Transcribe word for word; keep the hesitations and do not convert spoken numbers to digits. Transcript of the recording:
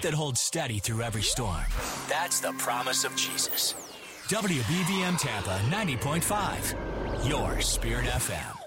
that holds steady through every storm. That's the promise of Jesus. W B V M Tampa ninety point five, your Spirit F M.